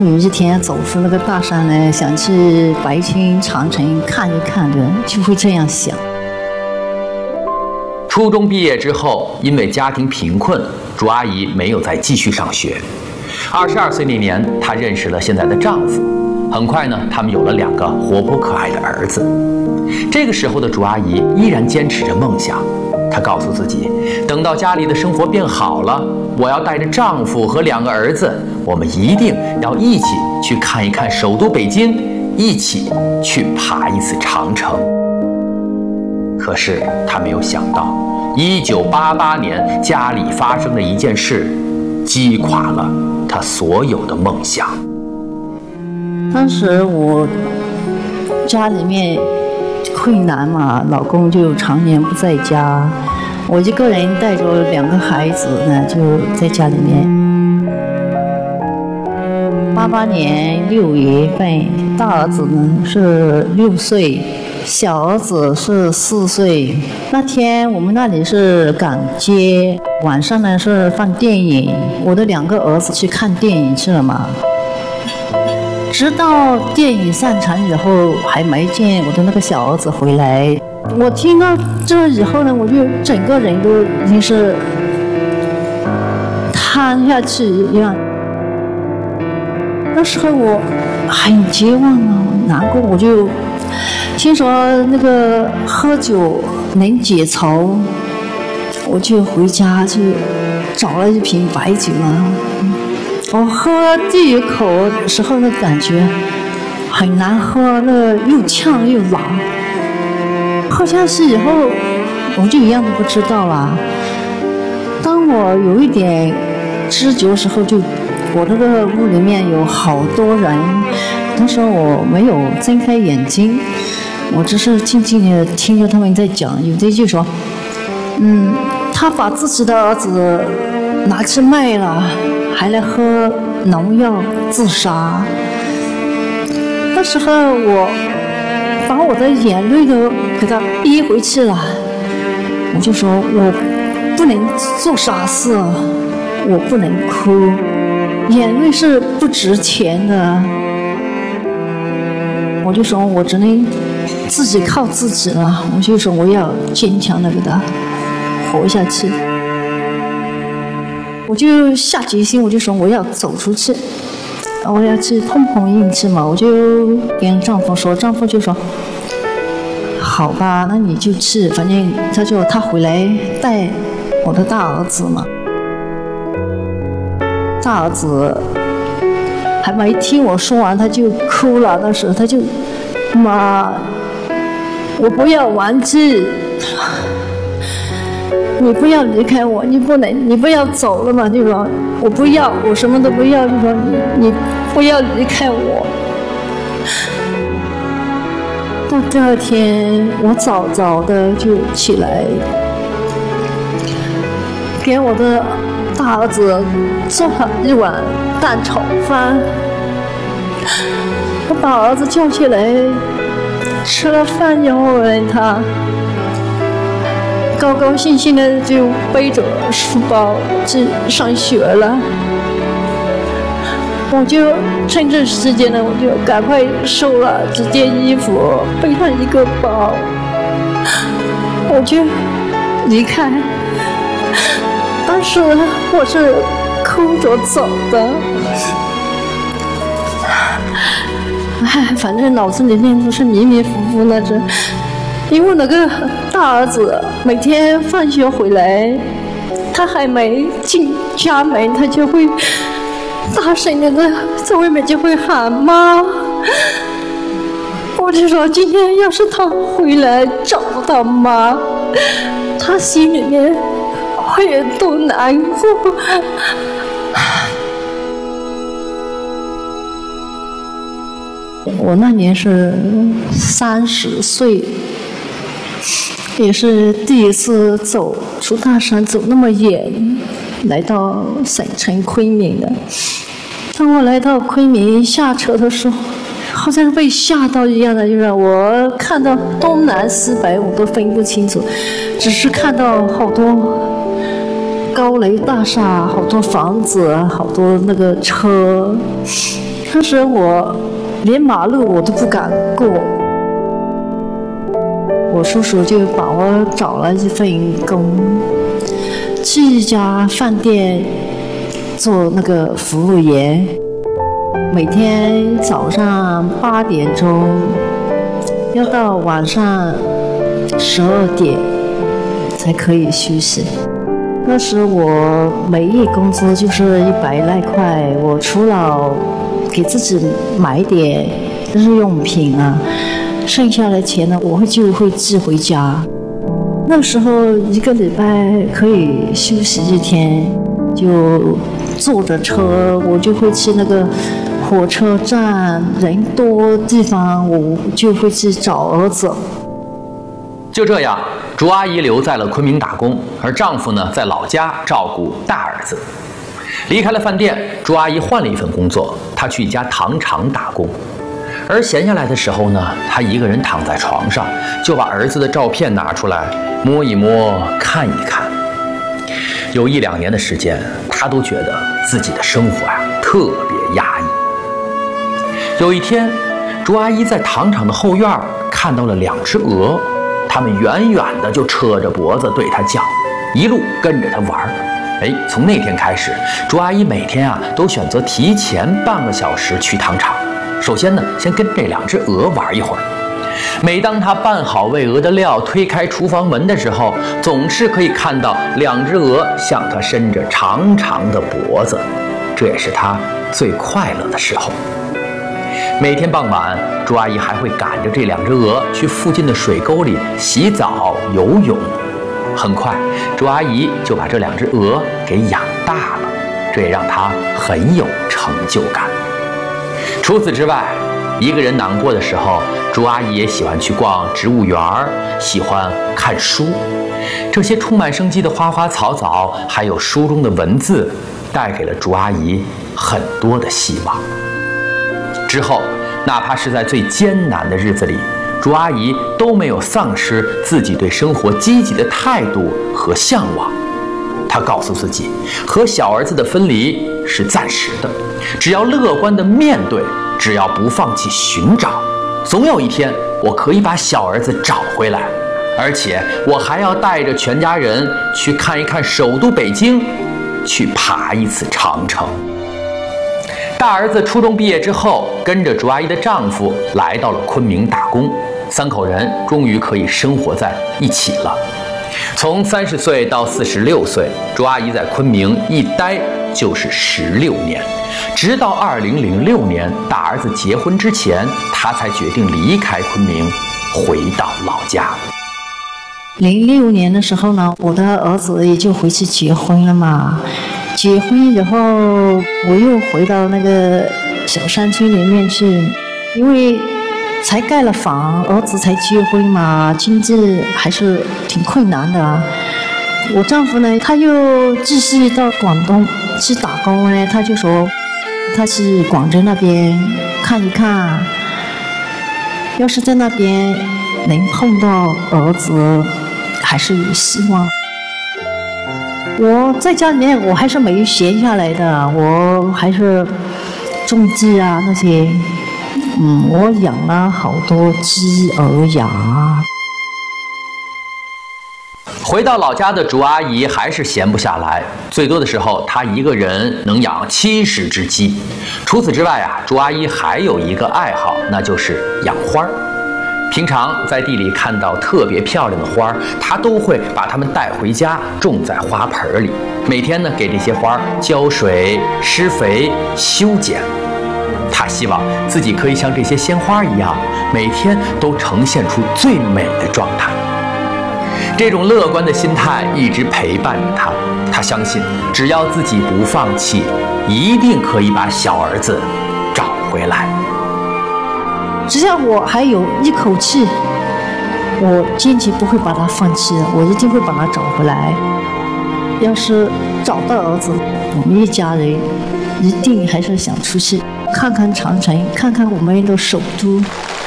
有一天走出那个大山呢，想去白青长城看一看的，就会这样想。 初中毕业之后，因为家庭贫困，朱阿姨没有再继续上学。22岁那年，她认识了现在的丈夫。很快呢，他们有了2个活泼可爱的儿子。这个时候的朱阿姨依然坚持着梦想，她告诉自己，等到家里的生活变好了，我要带着丈夫和2个儿子，我们一定要一起去看一看首都北京，一起去爬一次长城。可是她没有想到，1988年家里发生的一件事，击垮了她所有的梦想。 当时我家里面困难嘛，老公就常年不在家，我一个人带着2个孩子呢，就在家里面。88年6月份，大儿子呢是6岁，小儿子是4岁。那天我们那里是赶街，晚上呢是放电影，我的2个儿子去看电影去了嘛。直到电影散场以后，还没见我的那个小儿子回来。我听到这以后呢，我就整个人都已经是瘫下去一样。那时候我很绝望啊，难过。我就听说那个喝酒能解愁，我就回家去找了一瓶白酒啊。我喝第一口的时候，那感觉很难喝，那又呛又辣。喝下去以后，我就一样都不知道了。当我有一点知觉的时候，我那个屋里面有好多人。当时我没有睁开眼睛，我只是静静地听着他们在讲。有的就说，他把自己的儿子拿去卖了，还来喝农药自杀。那时候我把我的眼泪都给他憋回去了，我就说我不能做傻事，我不能哭，眼泪是不值钱的。我就说我只能自己靠自己了，我就说我要坚强的给他活下去。我就下决心，我就说我要走出去，我要去碰碰运气嘛。我就跟丈夫说，丈夫就说好吧，那你就去，反正他回来带我的大儿子嘛。大儿子还没听我说完，他就哭了。那时候他就妈，我不要玩具，你不要离开我，你不要走了嘛，就说我不要，我什么都不要，就说你不要离开我。到第2天，我早早的就起来，给我的大儿子做了一碗蛋炒饭。我把儿子叫起来，吃了饭以后呢，他高高兴兴的就背着书包去上学了。我就趁这时间呢，我就赶快收了几件衣服，背上一个包，我就离开。当时我是哭着走的，反正脑子里面都是迷迷糊糊那种。因为那个大儿子每天放学回来，他还没进家门，他就会大声的在外面就会喊妈。我就说今天要是他回来找不到妈，他心里面会有多难过。我那年是30岁，也是第一次走出大山，走那么远，来到省城昆明的。当我来到昆明下车的时候，好像是被吓到一样的，就是我看到东南西北我都分不清楚，只是看到好多高楼大厦，好多房子，好多那个车， 当时我连马路我都不敢过，我叔叔就把我找了一份工，去一家饭店做那个服务员，每天早上8点钟要到晚上12点才可以休息。那时我每月工资就是100来块，我除了给自己买点日用品啊，剩下的钱呢，我就会寄回家。那时候1个礼拜可以休息1天，就坐着车，我就会去那个火车站人多地方，我就会去找儿子。 就这样，朱阿姨留在了昆明打工，而丈夫呢，在老家照顾大儿子。离开了饭店，朱阿姨换了一份工作，她去一家糖厂打工。而闲下来的时候呢，她一个人躺在床上，就把儿子的照片拿出来摸一摸，看一看。有1、2年的时间，她都觉得自己的生活特别压抑。有一天，朱阿姨在糖厂的后院看到了2只鹅，它们远远的就扯着脖子对她叫，一路跟着她玩。从那天开始，朱阿姨每天都选择提前半个小时去糖厂。首先呢，先跟这2只鹅玩一会儿。每当她拌好喂鹅的料，推开厨房门的时候，总是可以看到2只鹅向她伸着长长的脖子，这也是她最快乐的时候。每天傍晚，朱阿姨还会赶着这2只鹅去附近的水沟里洗澡游泳。很快，朱阿姨就把这2只鹅给养大了，这也让她很有成就感。除此之外，一个人难过的时候，朱阿姨也喜欢去逛植物园，喜欢看书。这些充满生机的花花草草，还有书中的文字，带给了朱阿姨很多的希望。之后，哪怕是在最艰难的日子里，朱阿姨都没有丧失自己对生活积极的态度和向往。她告诉自己，和小儿子的分离是暂时的，只要乐观地面对，只要不放弃寻找，总有一天我可以把小儿子找回来，而且我还要带着全家人去看一看首都北京，去爬一次长城。大儿子初中毕业之后，跟着朱阿姨的丈夫来到了昆明打工，3口人终于可以生活在一起了。从30岁到46岁，朱阿姨在昆明一待就是16年，直到2006年大儿子结婚之前，她才决定离开昆明，回到老家。 06年的时候呢，我的儿子也就回去结婚了嘛。结婚以后，我又回到那个小山村里面去，因为才盖了房，儿子才结婚嘛，经济还是挺困难的。我丈夫呢，他又继续到广东去打工呢，他就说他去广州那边看一看，要是在那边能碰到儿子，还是有希望。我在家里面我还是没有闲下来的，我还是种地啊那些，我养了好多鸡鹅鸭。 回到老家的朱阿姨还是闲不下来，最多的时候她一个人能养70只鸡。除此之外朱阿姨还有一个爱好，那就是养花。平常在地里看到特别漂亮的花，她都会把它们带回家，种在花盆里。每天呢，给这些花浇水、施肥、修剪。她希望自己可以像这些鲜花一样，每天都呈现出最美的状态。这种乐观的心态一直陪伴着她。她相信，只要自己不放弃，一定可以把小儿子找回来。 只要我还有一口气，我坚决不会把它放弃的，我一定会把它找回来。要是找到儿子，我们一家人一定还是想出去看看长城，看看我们的首都。